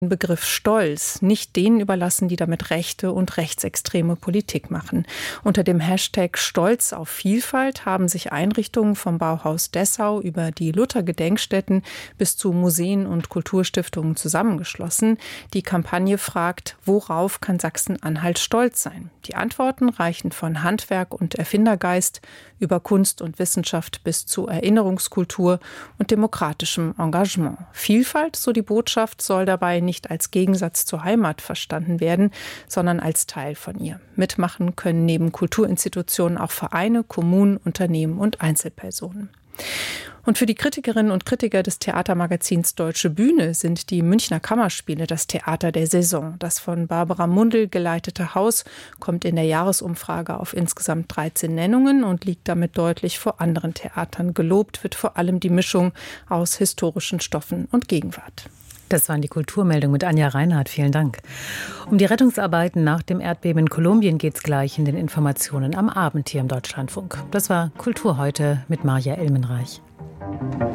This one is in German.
Begriff Stolz nicht denen überlassen, die damit rechte und rechtsextreme Politik machen. Unter dem Hashtag Stolz auf Vielfalt haben sich Einrichtungen vom Bauhaus Dessau über die Luther-Gedenkstätten bis zu Museen und Kulturstiftungen zusammengeschlossen. Die Kampagne fragt, worauf kann Sachsen-Anhalt stolz sein? Die Antworten reichen von Handwerk und Erfindergeist über Kunst und Wissenschaft bis zu Erinnerungskultur und demokratischem Engagement. Vielfalt, so die Botschaft, soll dabei nicht als Gegensatz zur Heimat verstanden werden, sondern als Teil von ihr. Mitmachen können neben Kulturinstitutionen auch Vereine, Kommunen, Unternehmen und Einzelpersonen. Und für die Kritikerinnen und Kritiker des Theatermagazins Deutsche Bühne sind die Münchner Kammerspiele das Theater der Saison. Das von Barbara Mundl geleitete Haus kommt in der Jahresumfrage auf insgesamt 13 Nennungen und liegt damit deutlich vor anderen Theatern. Gelobt wird vor allem die Mischung aus historischen Stoffen und Gegenwart. Das waren die Kulturmeldungen mit Anja Reinhardt. Vielen Dank. Um die Rettungsarbeiten nach dem Erdbeben in Kolumbien geht es gleich in den Informationen am Abend hier im Deutschlandfunk. Das war Kultur heute mit Maja Elmenreich.